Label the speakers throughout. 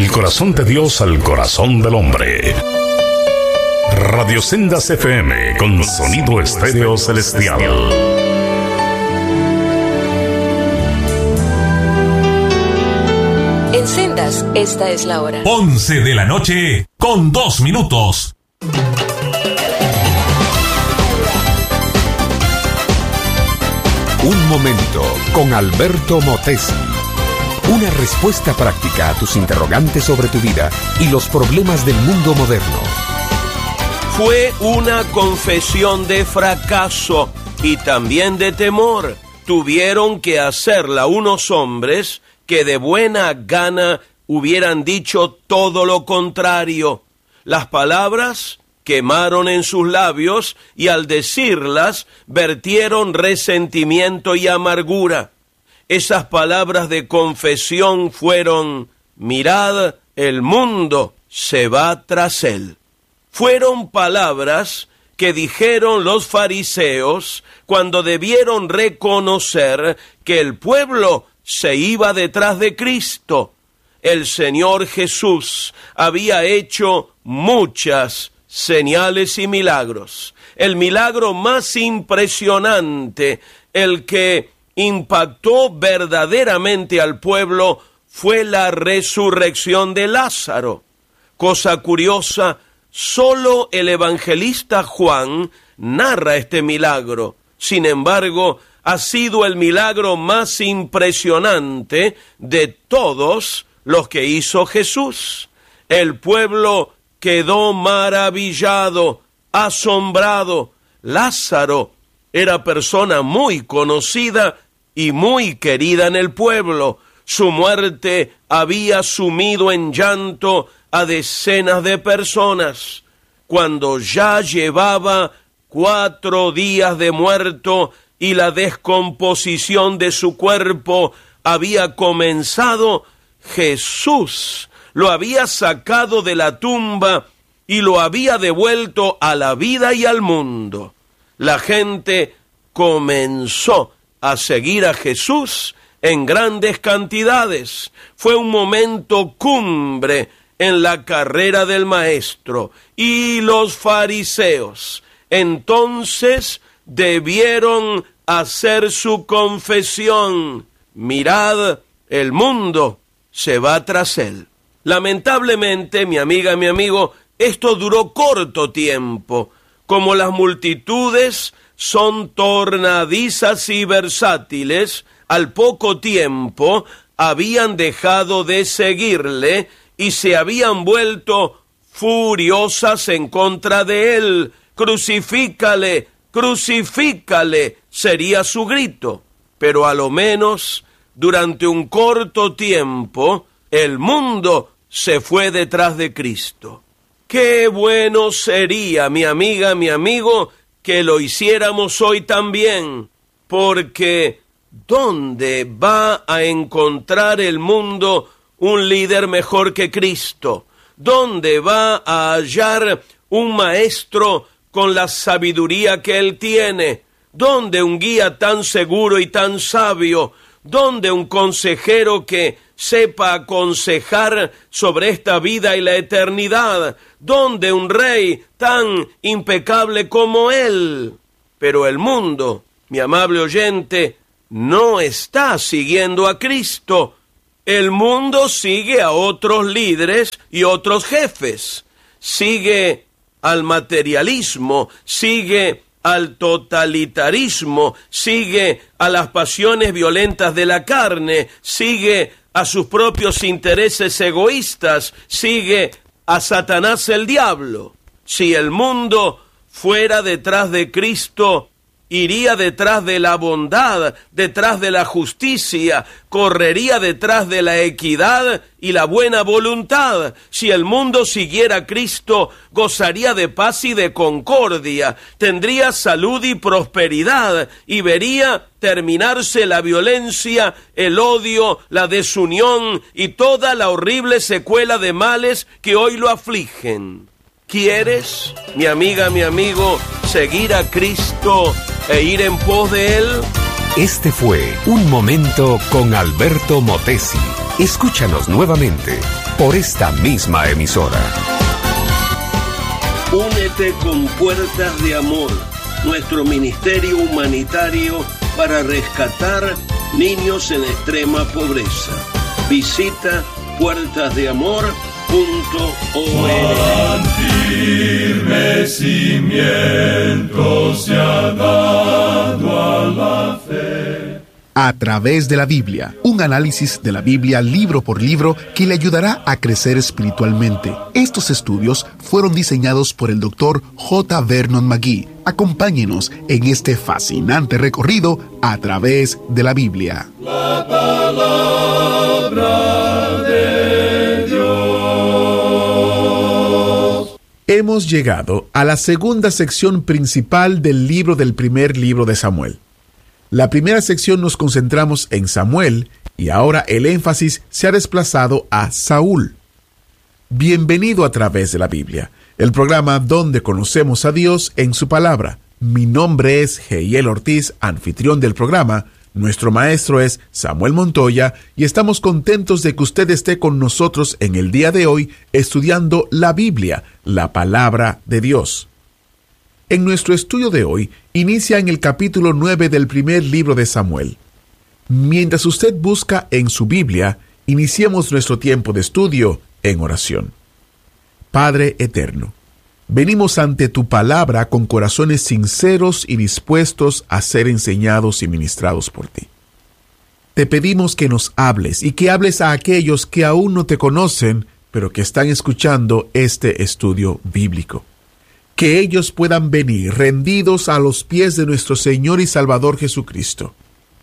Speaker 1: del corazón de Dios al corazón del hombre. Radio Sendas FM con sonido estéreo celestial.
Speaker 2: En Sendas, esta es la hora.
Speaker 3: 11 de la noche con 2 minutos.
Speaker 4: Un momento con Alberto Motesi. Una respuesta práctica a tus interrogantes sobre tu vida y los problemas del mundo moderno.
Speaker 5: Fue una confesión de fracaso y también de temor. Tuvieron que hacerla unos hombres que de buena gana hubieran dicho todo lo contrario. Las palabras quemaron en sus labios y al decirlas vertieron resentimiento y amargura. Esas palabras de confesión fueron: mirad, el mundo se va tras él. Fueron palabras que dijeron los fariseos cuando debieron reconocer que el pueblo se iba detrás de Cristo. El Señor Jesús había hecho muchas señales y milagros. El milagro más impresionante, el que impactó verdaderamente al pueblo, fue la resurrección de Lázaro. Cosa curiosa, solo el evangelista Juan narra este milagro. Sin embargo, ha sido el milagro más impresionante de todos los que hizo Jesús. El pueblo quedó maravillado, asombrado. Lázaro era persona muy conocida y muy querida en el pueblo. Su muerte había sumido en llanto a decenas de personas. Cuando ya llevaba 4 días de muerto y la descomposición de su cuerpo había comenzado, Jesús lo había sacado de la tumba y lo había devuelto a la vida y al mundo. La gente comenzó a seguir a Jesús en grandes cantidades. Fue un momento cumbre en la carrera del Maestro. Y los fariseos entonces debieron hacer su confesión: mirad, el mundo se va tras él. Lamentablemente, mi amiga, mi amigo, esto duró corto tiempo. Como las multitudes son tornadizas y versátiles, al poco tiempo habían dejado de seguirle y se habían vuelto furiosas en contra de él. «Crucifícale, crucifícale», sería su grito. Pero a lo menos, durante un corto tiempo, el mundo se fue detrás de Cristo. Qué bueno sería, mi amiga, mi amigo, que lo hiciéramos hoy también, porque ¿dónde va a encontrar el mundo un líder mejor que Cristo? ¿Dónde va a hallar un maestro con la sabiduría que él tiene? ¿Dónde un guía tan seguro y tan sabio? ¿Dónde un consejero que sepa aconsejar sobre esta vida y la eternidad? ¿Dónde un rey tan impecable como él? Pero el mundo, mi amable oyente, no está siguiendo a Cristo. El mundo sigue a otros líderes y otros jefes. Sigue al materialismo, sigue al totalitarismo, sigue a las pasiones violentas de la carne, sigue a sus propios intereses egoístas, sigue a Satanás el diablo. Si el mundo fuera detrás de Cristo, iría detrás de la bondad, detrás de la justicia, correría detrás de la equidad y la buena voluntad. Si el mundo siguiera a Cristo, gozaría de paz y de concordia, tendría salud y prosperidad, y vería terminarse la violencia, el odio, la desunión y toda la horrible secuela de males que hoy lo afligen. ¿Quieres, mi amiga, mi amigo, seguir a Cristo e ir en pos de Él?
Speaker 4: Este fue Un Momento con Alberto Motesi. Escúchanos nuevamente por esta misma emisora.
Speaker 5: Únete con Puertas de Amor, nuestro ministerio humanitario para rescatar niños en extrema pobreza. Visita puertasdeamor.org.
Speaker 6: Firme cimiento se ha dado a la fe.
Speaker 7: A través de la Biblia, un análisis de la Biblia libro por libro que le ayudará a crecer espiritualmente. Estos estudios fueron diseñados por el Dr. J. Vernon McGee. Acompáñenos en este fascinante recorrido a través de la Biblia.
Speaker 6: La palabra de Dios.
Speaker 7: Hemos llegado a la segunda sección principal del libro del primer libro de Samuel. La primera sección nos concentramos en Samuel y ahora el énfasis se ha desplazado a Saúl. Bienvenido a través de la Biblia, el programa donde conocemos a Dios en su palabra. Mi nombre es Heiel Ortiz, anfitrión del programa. Nuestro maestro es Samuel Montoya y estamos contentos de que usted esté con nosotros en el día de hoy estudiando la Biblia, la palabra de Dios. En nuestro estudio de hoy, inicia en el capítulo 9 del primer libro de Samuel. Mientras usted busca en su Biblia, iniciemos nuestro tiempo de estudio en oración. Padre eterno, venimos ante tu palabra con corazones sinceros y dispuestos a ser enseñados y ministrados por ti. Te pedimos que nos hables y que hables a aquellos que aún no te conocen, pero que están escuchando este estudio bíblico. Que ellos puedan venir rendidos a los pies de nuestro Señor y Salvador Jesucristo.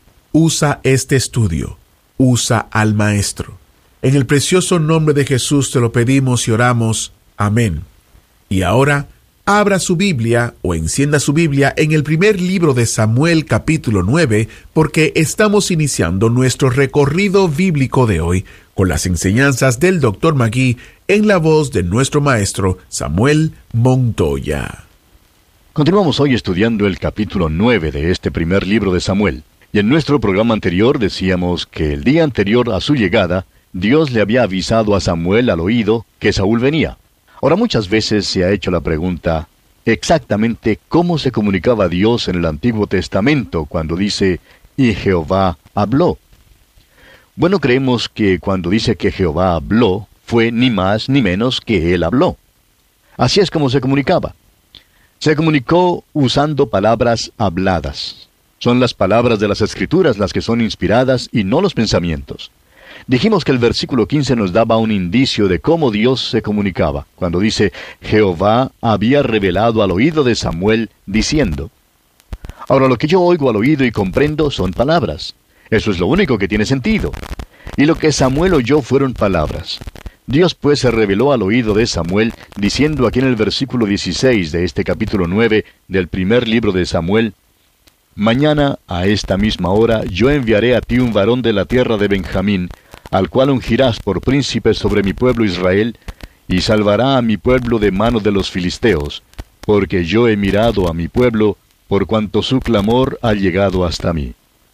Speaker 7: Usa este estudio, usa al Maestro. En el precioso nombre de Jesús te lo pedimos y oramos. Amén. Y ahora, abra su Biblia o encienda su Biblia en el primer libro de Samuel capítulo 9, porque estamos iniciando nuestro recorrido bíblico de hoy con las enseñanzas del Dr. McGee en la voz de nuestro maestro Samuel Montoya.
Speaker 8: Continuamos hoy estudiando el capítulo 9 de este primer libro de Samuel. Y en nuestro programa anterior decíamos que el día anterior a su llegada, Dios le había avisado a Samuel al oído que Saúl venía. Ahora muchas veces se ha hecho la pregunta, exactamente cómo se comunicaba Dios en el Antiguo Testamento cuando dice, y Jehová habló. Bueno, creemos que cuando dice que Jehová habló, fue ni más ni menos que Él habló. Así es como se comunicaba. Se comunicó usando palabras habladas. Son las palabras de las Escrituras las que son inspiradas y no los pensamientos. Dijimos que el versículo 15 nos daba un indicio de cómo Dios se comunicaba, cuando dice, Jehová había revelado al oído de Samuel, diciendo. Ahora, lo que yo oigo al oído y comprendo son palabras. Eso es lo único que tiene sentido. Y lo que Samuel oyó fueron palabras. Dios pues se reveló al oído de Samuel, diciendo aquí en el versículo 16 de este capítulo 9 del primer libro de Samuel, Mañana, a esta misma hora, yo enviaré a ti un varón de la tierra de Benjamín, al cual ungirás por príncipe sobre mi pueblo Israel, y salvará a mi pueblo de mano de los filisteos, porque yo he mirado a mi pueblo, por cuanto su clamor ha llegado hasta mí.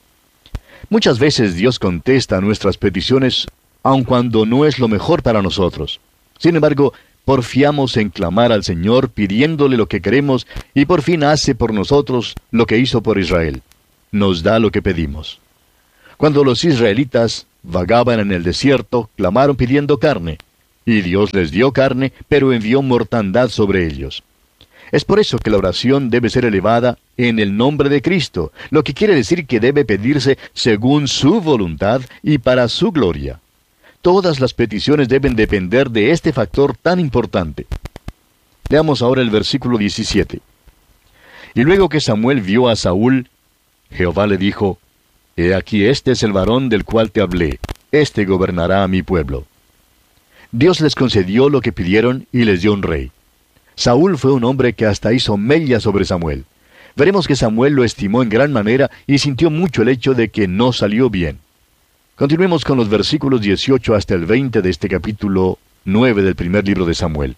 Speaker 8: Muchas veces Dios contesta a nuestras peticiones, aun cuando no es lo mejor para nosotros. Sin embargo, porfiamos en clamar al Señor pidiéndole lo que queremos, y por fin hace por nosotros lo que hizo por Israel. Nos da lo que pedimos. Cuando los israelitas vagaban en el desierto, clamaron pidiendo carne, y Dios les dio carne, pero envió mortandad sobre ellos. Es por eso que la oración debe ser elevada en el nombre de Cristo, lo que quiere decir que debe pedirse según su voluntad y para su gloria. Todas las peticiones deben depender de este factor tan importante. Leamos ahora el versículo 17. Y luego que Samuel vio a Saúl, Jehová le dijo, He aquí este es el varón del cual te hablé, este gobernará a mi pueblo. Dios les concedió lo que pidieron y les dio un rey. Saúl fue un hombre que hasta hizo mella sobre Samuel. Veremos que Samuel lo estimó en gran manera y sintió mucho el hecho de que no salió bien. Continuemos con los versículos 18 hasta el 20 de este capítulo 9 del primer libro de Samuel.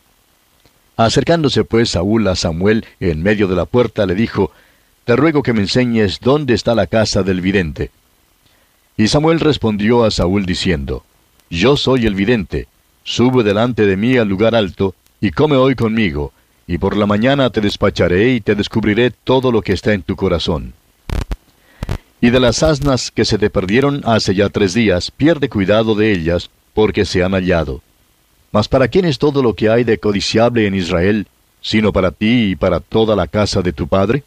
Speaker 8: Acercándose pues Saúl a Samuel en medio de la puerta, le dijo, Te ruego que me enseñes dónde está la casa del vidente. Y Samuel respondió a Saúl diciendo, Yo soy el vidente. sube delante de mí al lugar alto, y come hoy conmigo, y por la mañana te despacharé y te descubriré todo lo que está en tu corazón. Y de las asnas que se te perdieron hace ya 3 días, pierde cuidado de ellas, porque se han hallado. Mas ¿para quién es todo lo que hay de codiciable en Israel, sino para ti y para toda la casa de tu padre?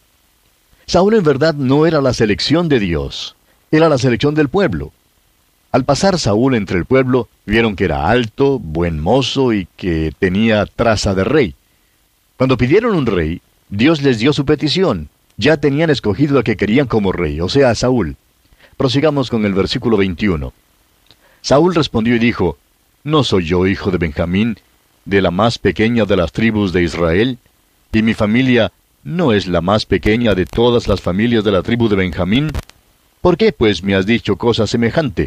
Speaker 8: Saúl en verdad no era la selección de Dios, era la selección del pueblo. Al pasar Saúl entre el pueblo, vieron que era alto, buen mozo y que tenía traza de rey. Cuando pidieron un rey, Dios les dio su petición. Ya tenían escogido al que querían como rey, o sea, a Saúl. Prosigamos con el versículo 21. Saúl respondió y dijo, ¿no soy yo hijo de Benjamín, de la más pequeña de las tribus de Israel? ¿Y mi familia no es la más pequeña de todas las familias de la tribu de Benjamín? ¿Por qué, pues, me has dicho cosa semejante?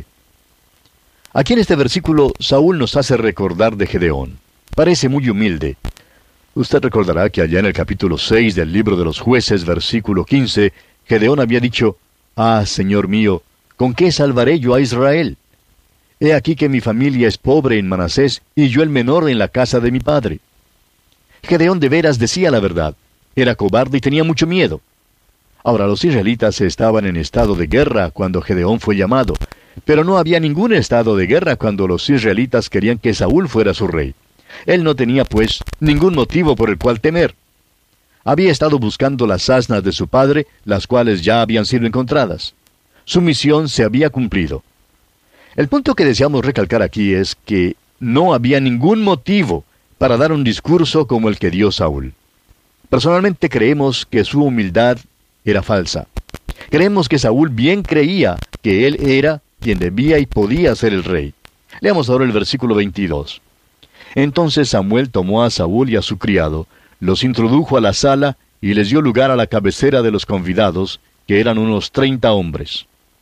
Speaker 8: Aquí en este versículo, Saúl nos hace recordar de Gedeón. Parece muy humilde. Usted recordará que allá en el capítulo 6 del libro de los Jueces, versículo 15, Gedeón había dicho, «Ah, Señor mío, ¿con qué salvaré yo a Israel? He aquí que mi familia es pobre en Manasés, y yo el menor en la casa de mi padre». Gedeón de veras decía la verdad. Era cobarde y tenía mucho miedo. Ahora, los israelitas estaban en estado de guerra cuando Gedeón fue llamado, pero no había ningún estado de guerra cuando los israelitas querían que Saúl fuera su rey. Él no tenía, pues, ningún motivo por el cual temer. Había estado buscando las asnas de su padre, las cuales ya habían sido encontradas. Su misión se había cumplido. El punto que deseamos recalcar aquí es que no había ningún motivo para dar un discurso como el que dio Saúl. Personalmente creemos que su humildad era falsa. Creemos que Saúl bien creía que él era quien debía y podía ser el rey. Leamos ahora el versículo 22. Entonces Samuel tomó a Saúl y a su criado, los introdujo a la sala y les dio lugar a la cabecera de los convidados, que eran unos 30 hombres.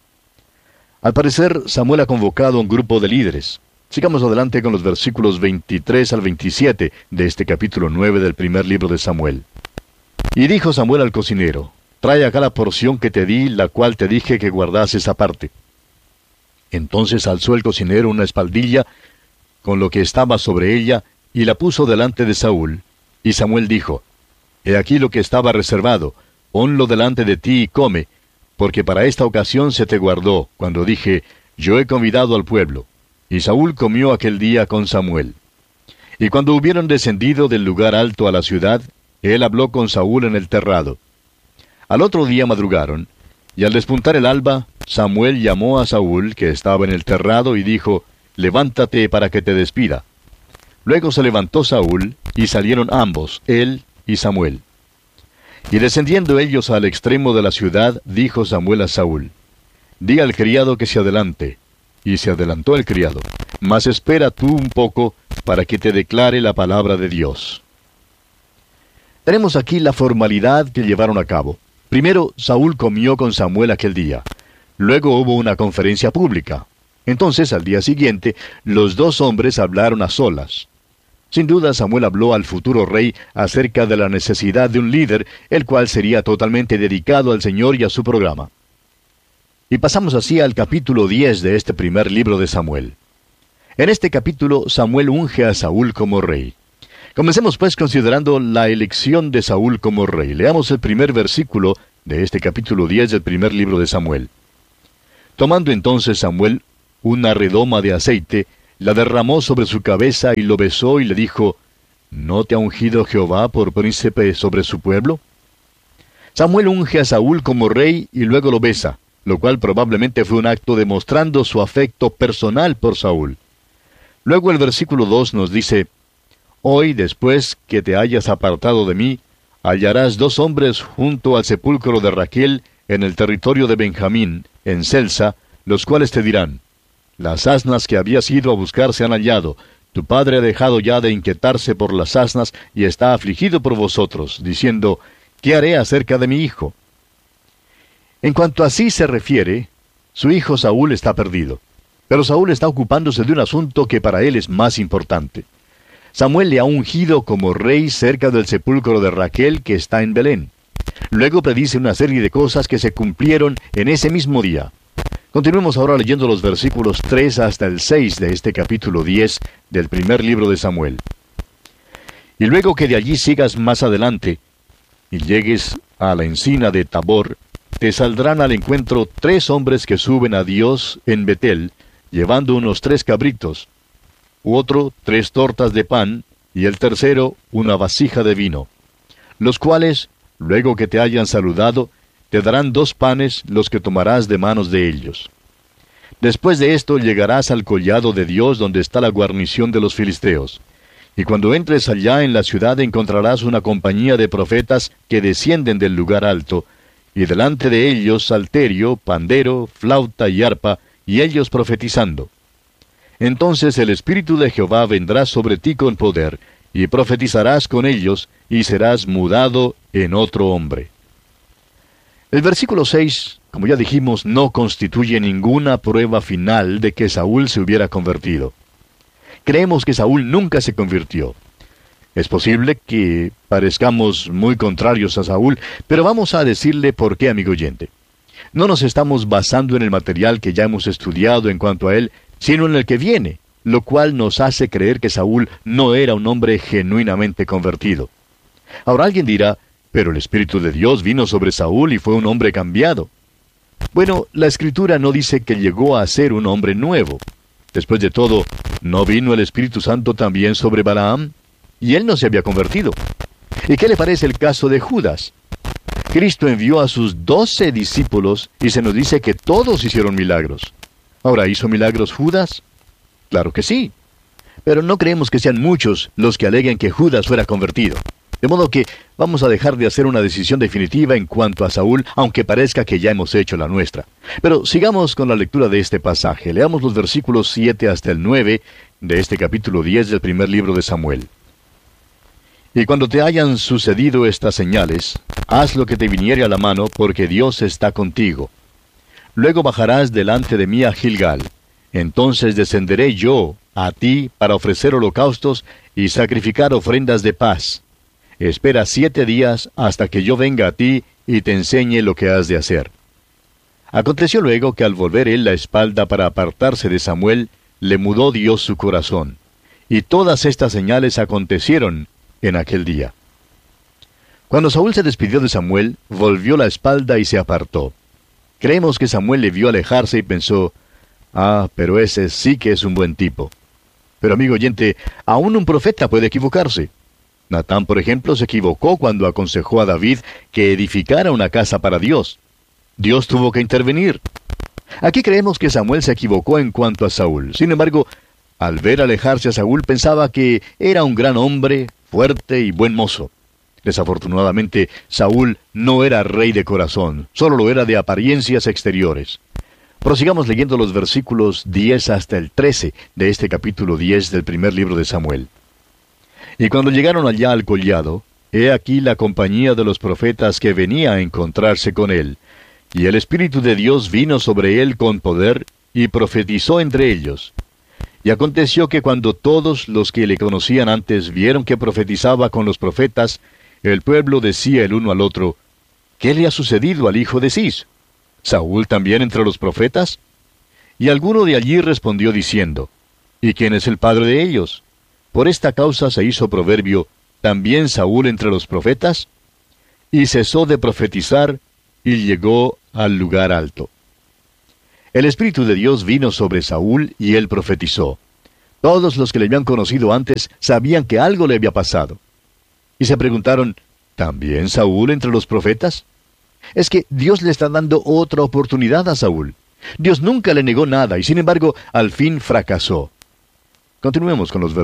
Speaker 8: Al parecer, Samuel ha convocado a un grupo de líderes. Sigamos adelante con los versículos 23 al 27 de este capítulo 9 del primer libro de Samuel. Y dijo Samuel al cocinero, «Trae acá la porción que te di, la cual te dije que guardases aparte». Entonces alzó el cocinero una espaldilla con lo que estaba sobre ella, y la puso delante de Saúl. Y Samuel dijo, «He aquí lo que estaba reservado, ponlo delante de ti y come, porque para esta ocasión se te guardó, cuando dije, yo he convidado al pueblo». Y Saúl comió aquel día con Samuel. Y cuando hubieron descendido del lugar alto a la ciudad, él habló con Saúl en el terrado. Al otro día madrugaron, y al despuntar el alba, Samuel llamó a Saúl, que estaba en el terrado, y dijo, «Levántate para que te despida». Luego se levantó Saúl, y salieron ambos, él y Samuel. Y descendiendo ellos al extremo de la ciudad, dijo Samuel a Saúl, «Di al criado que se adelante». Y se adelantó el criado, «Mas espera tú un poco, para que te declare la palabra de Dios». Tenemos aquí la formalidad que llevaron a cabo. Primero, Saúl comió con Samuel aquel día. Luego hubo una conferencia pública. Entonces, al día siguiente, los dos hombres hablaron a solas. Sin duda, Samuel habló al futuro rey acerca de la necesidad de un líder, el cual sería totalmente dedicado al Señor y a su programa. Y pasamos así al capítulo 10 de este primer libro de Samuel. En este capítulo, Samuel unge a Saúl como rey. Comencemos pues considerando la elección de Saúl como rey. Leamos el primer versículo de este capítulo 10 del primer libro de Samuel. Tomando entonces Samuel una redoma de aceite, la derramó sobre su cabeza y lo besó y le dijo, ¿no te ha ungido Jehová por príncipe sobre su pueblo? Samuel unge a Saúl como rey y luego lo besa, lo cual probablemente fue un acto demostrando su afecto personal por Saúl. Luego el versículo 2 nos dice, «Hoy, después que te hayas apartado de mí, hallarás 2 hombres junto al sepulcro de Raquel en el territorio de Benjamín, en Selsa, los cuales te dirán, las asnas que habías ido a buscar se han hallado. Tu padre ha dejado ya de inquietarse por las asnas y está afligido por vosotros, diciendo, ¿qué haré acerca de mi hijo? En cuanto a sí se refiere, su hijo Saúl está perdido. Pero Saúl está ocupándose de un asunto que para él es más importante. Samuel le ha ungido como rey cerca del sepulcro de Raquel que está en Belén. Luego predice una serie de cosas que se cumplieron en ese mismo día. Continuemos ahora leyendo los versículos 3 hasta el 6 de este capítulo 10 del primer libro de Samuel. Y luego que de allí sigas más adelante y llegues a la encina de Tabor, te saldrán al encuentro 3 hombres que suben a Dios en Betel, llevando unos 3 cabritos, otro 3 tortas de pan, y el tercero una vasija de vino, los cuales, luego que te hayan saludado, te darán 2 panes, los que tomarás de manos de ellos. Después de esto llegarás al collado de Dios, donde está la guarnición de los filisteos. Y cuando entres allá en la ciudad encontrarás una compañía de profetas que descienden del lugar alto, y delante de ellos salterio, pandero, flauta y arpa, y ellos profetizando. Entonces el Espíritu de Jehová vendrá sobre ti con poder, y profetizarás con ellos, y serás mudado en otro hombre. El versículo 6, como ya dijimos, no constituye ninguna prueba final de que Saúl se hubiera convertido. Creemos que Saúl nunca se convirtió. Es posible que parezcamos muy contrarios a Saúl, pero vamos a decirle por qué, amigo oyente. No nos estamos basando en el material que ya hemos estudiado en cuanto a él, sino en el que viene, lo cual nos hace creer que Saúl no era un hombre genuinamente convertido. Ahora alguien dirá, pero el Espíritu de Dios vino sobre Saúl y fue un hombre cambiado. Bueno, la Escritura no dice que llegó a ser un hombre nuevo. Después de todo, ¿no vino el Espíritu Santo también sobre Balaam? Y él no se había convertido. ¿Y qué le parece el caso de Judas? Cristo envió a sus 12 discípulos y se nos dice que todos hicieron milagros. Ahora, ¿hizo milagros Judas? Claro que sí. Pero no creemos que sean muchos los que aleguen que Judas fuera convertido. De modo que vamos a dejar de hacer una decisión definitiva en cuanto a Saúl, aunque parezca que ya hemos hecho la nuestra. Pero sigamos con la lectura de este pasaje. Leamos los versículos 7 hasta el 9 de este capítulo 10 del primer libro de Samuel. Y cuando te hayan sucedido estas señales, haz lo que te viniere a la mano, porque Dios está contigo. Luego bajarás delante de mí a Gilgal. Entonces descenderé yo a ti para ofrecer holocaustos y sacrificar ofrendas de paz. Espera 7 días hasta que yo venga a ti y te enseñe lo que has de hacer. Aconteció luego que al volver él la espalda para apartarse de Samuel, le mudó Dios su corazón. Y todas estas señales acontecieron en aquel día. Cuando Saúl se despidió de Samuel, volvió la espalda y se apartó. Creemos que Samuel le vio alejarse y pensó, pero ese sí que es un buen tipo. Pero amigo oyente, aún un profeta puede equivocarse. Natán, por ejemplo, se equivocó cuando aconsejó a David que edificara una casa para Dios. Dios tuvo que intervenir. Aquí creemos que Samuel se equivocó en cuanto a Saúl. Sin embargo, al ver alejarse a Saúl pensaba que era un gran hombre, fuerte y buen mozo. Desafortunadamente, Saúl no era rey de corazón, solo lo era de apariencias exteriores. Prosigamos leyendo los versículos 10 hasta el 13 de este capítulo 10 del primer libro de Samuel. Y cuando llegaron allá al collado, he aquí la compañía de los profetas que venía a encontrarse con él, y el Espíritu de Dios vino sobre él con poder, y profetizó entre ellos. Y aconteció que cuando todos los que le conocían antes vieron que profetizaba con los profetas, el pueblo decía el uno al otro, ¿qué le ha sucedido al hijo de Cis? ¿Saúl también entre los profetas? Y alguno de allí respondió diciendo, ¿y quién es el padre de ellos? Por esta causa se hizo proverbio, ¿también Saúl entre los profetas? Y cesó de profetizar, y llegó al lugar alto. El Espíritu de Dios vino sobre Saúl, y él profetizó. Todos los que le habían conocido antes sabían que algo le había pasado. Y se preguntaron, ¿también Saúl entre los profetas? Es que Dios le está dando otra oportunidad a Saúl. Dios nunca le negó nada, y sin embargo, al fin fracasó. Continuemos con los